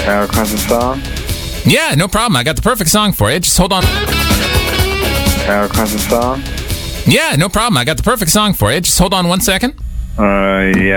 Request a song? Yeah, no problem. I got the perfect song for you. Just hold on. Request a song? Yeah, no problem. I got the perfect song for you. Just hold on 1 second. Yeah.